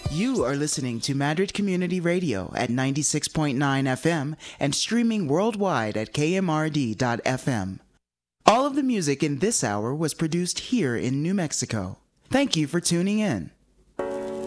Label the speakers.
Speaker 1: You are listening to Madrid Community Radio at 96.9 FM and streaming worldwide at kmrd.fm. All of the music in this hour was produced here in New Mexico. Thank you for tuning in.